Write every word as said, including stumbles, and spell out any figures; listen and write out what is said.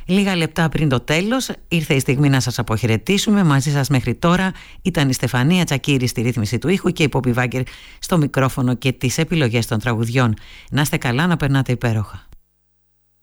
Λίγα λεπτά πριν το τέλος ήρθε η στιγμή να σας αποχαιρετήσουμε. Μαζί σας μέχρι τώρα ήταν η Στεφανία Τσακύρη στη ρύθμιση του ήχου και η Πόπη Βάγκερ στο μικρόφωνο και τις επιλογές των τραγουδιών. Να είστε καλά, να περνάτε υπέροχα.